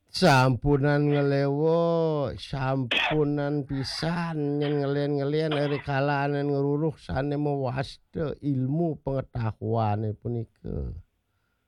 Sampunan ngelewo, sampunan pisan nyen ngelian-ngelian eri kalanen ngeruruh sane mewaste ilmu pengetahuane punika.